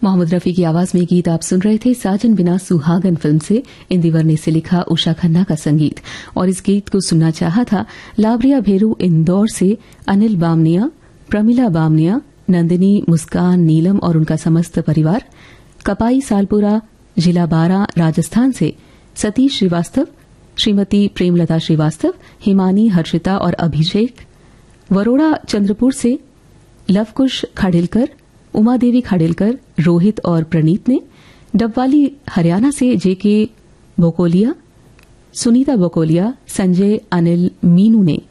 मोहम्मद रफी की आवाज में गीत आप सुन रहे थे साजन बिना सुहागन फिल्म से। इंदिवर से लिखा उषा खन्ना का संगीत। और इस गीत को सुनना चाहा था लावरिया भेरू इंदौर से अनिल बामनिया, प्रमिला बामनिया, नंदिनी, मुस्कान, नीलम और उनका समस्त परिवार। कपाई सालपुरा जिला बारा राजस्थान से सतीश श्रीवास्तव, श्रीमती प्रेमलता श्रीवास्तव, हिमानी, हर्षिता और अभिषेक। वरोड़ा चंद्रपुर से लवकुश खाड़िलकर, उमा देवी खाड़िलकर, रोहित और प्रणीत ने। डबवाली हरियाणा से जेके बोकोलिया, सुनीता बोकोलिया, संजय, अनिल, मीनू ने